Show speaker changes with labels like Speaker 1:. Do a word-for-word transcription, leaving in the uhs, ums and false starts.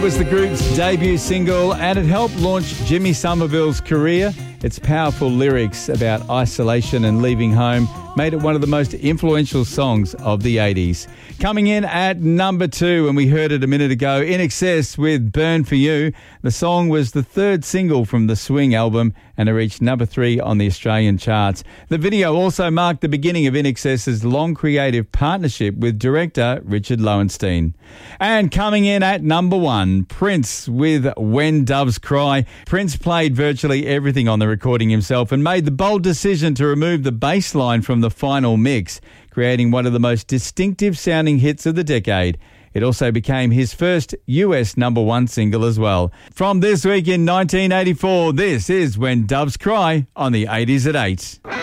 Speaker 1: was the group's debut single, and it helped launch Jimmy Somerville's career. Its powerful lyrics about isolation and leaving home made it one of the most influential songs of the eighties. Coming in at number two, and we heard it a minute ago, In Excess with Burn For You. The song was the third single from the Swing album, and it reached number three on the Australian charts. The video also marked the beginning of In Excess's long creative partnership with director Richard Lowenstein. And coming in at number one, Prince with When Doves Cry. Prince played virtually everything on the recording himself and made the bold decision to remove the bass line from the final mix, creating one of the most distinctive sounding hits of the decade. It also became his first U S number one single as well. From this week in nineteen eighty-four, this is When Doves Cry on the eighties at eight.